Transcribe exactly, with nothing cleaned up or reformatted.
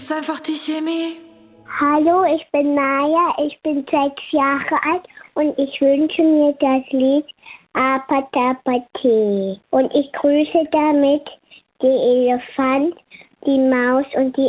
ist einfach die Chemie. Hallo, ich bin Maja, ich bin sechs Jahre alt und ich wünsche mir das Lied Apatapati. Und ich grüße damit die Elefant, die Maus und die